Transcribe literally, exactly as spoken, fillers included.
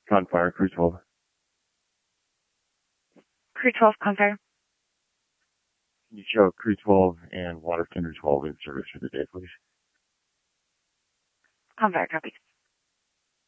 Confire, Crew twelve. Crew twelve, Confire. Can you show Crew twelve and Water Tender twelve in service for the day, please? Confire, copy.